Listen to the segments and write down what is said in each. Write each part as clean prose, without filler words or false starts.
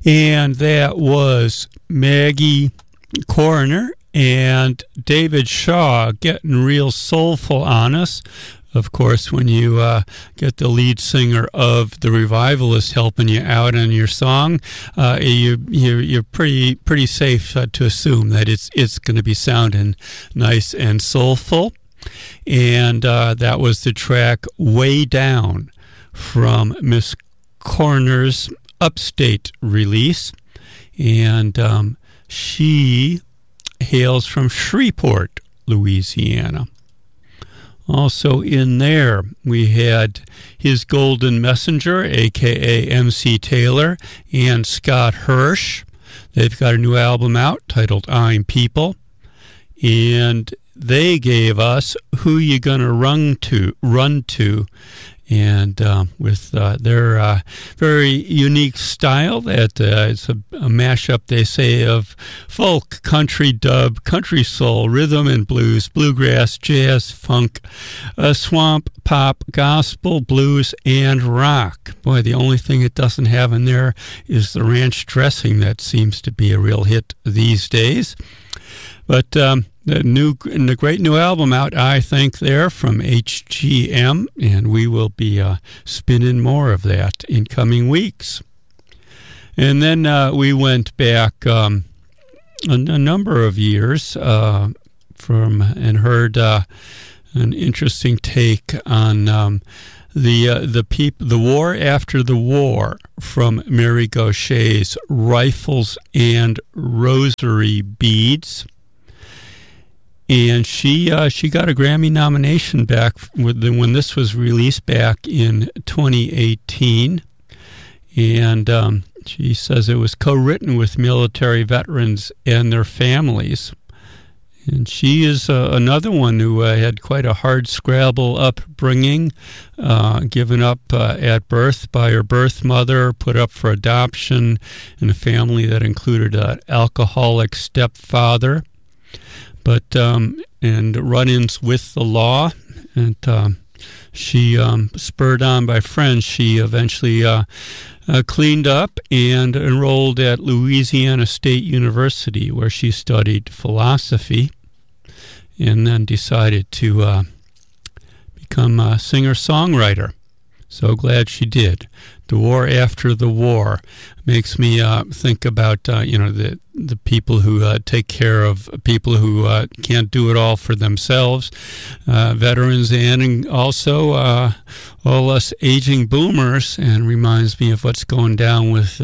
And that was Maggie Coroner and David Shaw getting real soulful on us. Of course, when you get the lead singer of the Revivalist helping you out on your song, you're pretty safe to assume that it's going to be sounding nice and soulful. And that was the track "Way Down" from Miss Coroner's Upstate release, and she hails from Shreveport, Louisiana. Also in there, we had His Golden Messenger, a.k.a. MC Taylor, and Scott Hirsch. They've got a new album out titled I'm People, and they gave us Who You Gonna Run To, and with their very unique style that it's a mashup, they say, of folk, country, dub, country soul, rhythm and blues, bluegrass, jazz, funk, swamp, pop, gospel, blues, and rock. Boy, the only thing it doesn't have in there is the ranch dressing that seems to be a real hit these days. But the great new album out, I think, there from HGM, and we will be spinning more of that in coming weeks. And then we went back a number of years and heard an interesting take on the war after the war from Mary Gaucher's Rifles and Rosary Beads. And she got a Grammy nomination back when this was released back in 2018. And she says it was co-written with military veterans and their families. And she is another one who had quite a hard scrabble upbringing, given up at birth by her birth mother, put up for adoption in a family that included an alcoholic stepfather. But and run-ins with the law, and she, spurred on by friends, she eventually cleaned up and enrolled at Louisiana State University, where she studied philosophy, and then decided to become a singer-songwriter. So glad she did. The war after the war makes me think about the people who take care of people who can't do it all for themselves, veterans, and also all us aging boomers, and reminds me of what's going down with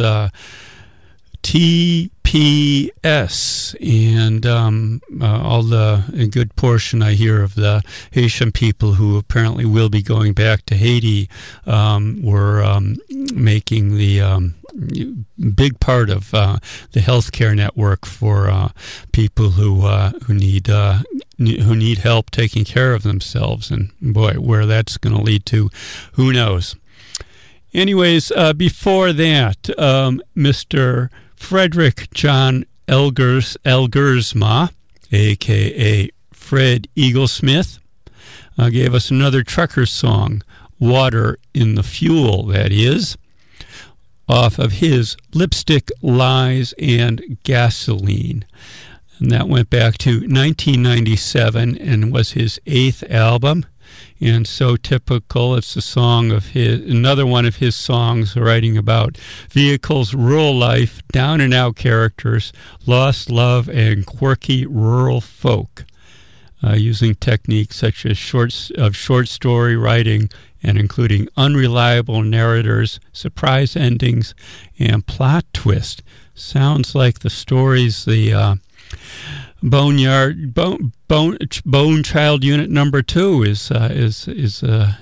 TPS and all a good portion I hear of the Haitian people who apparently will be going back to Haiti were making the big part of the healthcare network for people who need help taking care of themselves, and boy, where that's going to lead to, who knows. Anyways, before that, Mr. Frederick John Elgersma, a.k.a. Fred Eaglesmith, gave us another trucker song, Water in the Fuel, that is, off of his Lipstick, Lies, and Gasoline. And that went back to 1997 and was his 8th album. And so typical, it's a song of another one of his songs writing about vehicles, rural life, down-and-out characters, lost love, and quirky rural folk, using techniques such as short story writing and including unreliable narrators, surprise endings, and plot twist. Sounds like the stories the Bone Child Unit Number 2 is the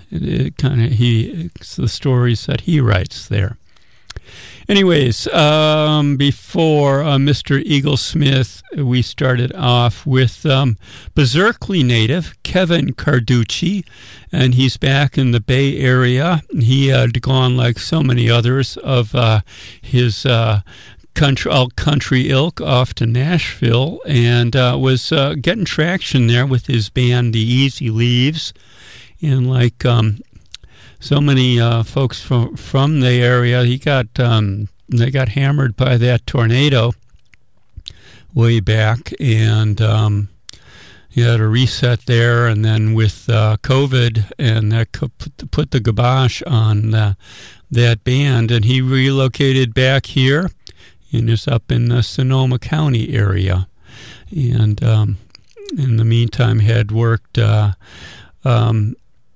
stories that he writes there. Anyways, before Mr. Eaglesmith, we started off with Berkeley native Kevin Carducci, and he's back in the Bay Area. He had gone, like so many others of his country ilk, off to Nashville, and was getting traction there with his band The Easy Leaves. And like so many folks from the area, he got they got hammered by that tornado way back, and you had a reset there, and then with COVID, and that put the kibosh on that band, and he relocated back here and is up in the Sonoma County area, and in the meantime had worked up in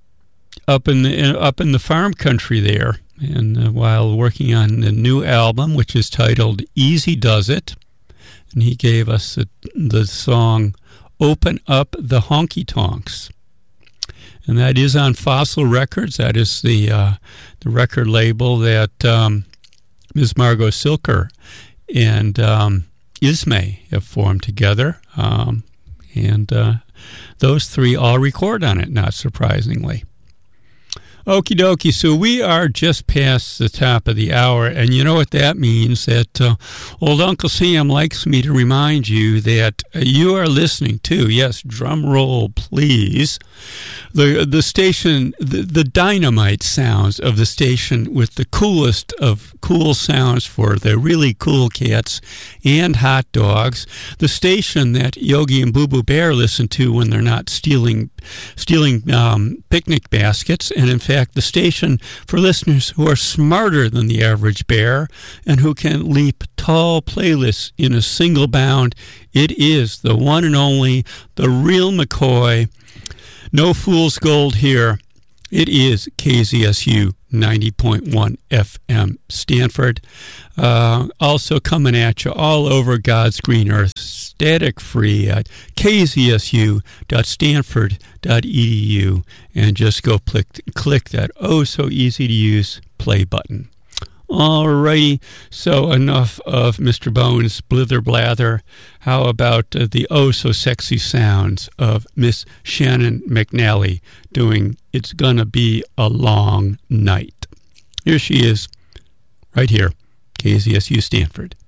the farm country there, and while working on the new album, which is titled Easy Does It, and he gave us the song Open Up the Honky Tonks. And that is on Fossil Records. That is the record label that Ms. Margot Silker and Ismay have formed together. And those three all record on it, not surprisingly. Okie dokie, so we are just past the top of the hour, and you know what that means, that old Uncle Sam likes me to remind you that you are listening to, yes, drum roll please, the station, the dynamite sounds of the station with the coolest of cool sounds for the really cool cats and hot dogs, the station that Yogi and Boo Boo Bear listen to when they're not stealing picnic baskets, and in fact the station for listeners who are smarter than the average bear and who can leap tall playlists in a single bound. It is the one and only, the real McCoy. No fool's gold here. It is KZSU 90.1 FM Stanford. Also coming at you all over God's green earth, static free at kzsu.stanford.edu, and just go click that oh so easy to use play button. Alrighty, so enough of Mr. Bones' blither blather. How about the oh so sexy sounds of Miss Shannon McNally doing It's Gonna Be a Long Night. Here she is, right here, KZSU Stanford.